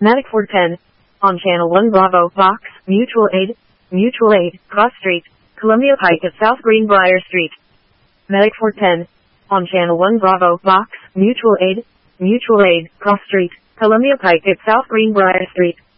Medic 410. On Channel 1 Bravo, Box, Mutual Aid, Cross Street, Columbia Pike at South Greenbrier Street. Medic 410. On Channel 1 Bravo, Box, Mutual Aid, Cross Street, Columbia Pike at South Greenbrier Street.